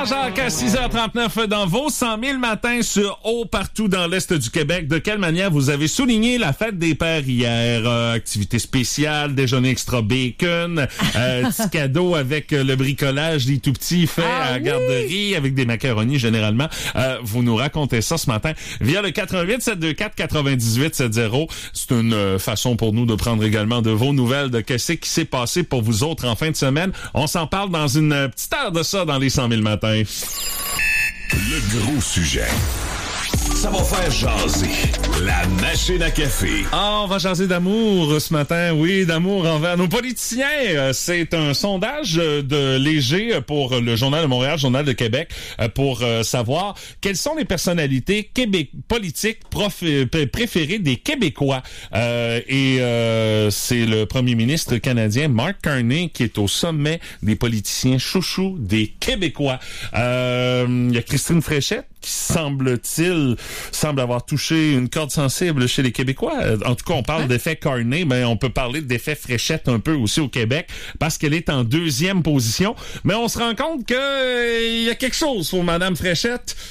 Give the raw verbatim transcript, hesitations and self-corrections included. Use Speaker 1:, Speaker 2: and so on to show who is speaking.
Speaker 1: Jean-Jacques à six heures trente-neuf dans vos cent mille matins sur eau partout dans l'Est du Québec. De quelle manière vous avez souligné la fête des pères hier? Euh, activité spéciale, déjeuner extra bacon, euh, petit cadeau avec euh, le bricolage des tout-petits fait
Speaker 2: Ah,
Speaker 1: à la
Speaker 2: oui.
Speaker 1: garderie avec des macaronis généralement. Euh, vous nous racontez ça ce matin via le quatre un huit sept deux quatre quatre-vingt-dix-huit soixante. C'est une euh, façon pour nous de prendre également de vos nouvelles de qu'est-ce qui s'est passé pour vous autres en fin de semaine. On s'en parle dans une euh, petite heure de ça dans les cent mille matins.
Speaker 3: Le gros sujet. Ça va faire jaser. La machine à café.
Speaker 1: Ah, on va jaser d'amour ce matin. Oui, d'amour envers nos politiciens. Euh, C'est un sondage euh, de Léger pour le Journal de Montréal, Journal de Québec, euh, pour euh, savoir quelles sont les personnalités québé- politiques prof- euh, préférées des Québécois. Euh, et euh, c'est le premier ministre canadien, Mark Carney, qui est au sommet des politiciens chouchous des Québécois. Euh, Il y a Christine Fréchette, qui semble-t-il semble avoir touché une corde sensible chez les Québécois. En tout cas, on parle hein? d'effet Carney, mais on peut parler d'effet Fréchette un peu aussi au Québec parce qu'elle est en deuxième position. Mais on se rend compte que il euh, y a quelque chose pour Madame Fréchette.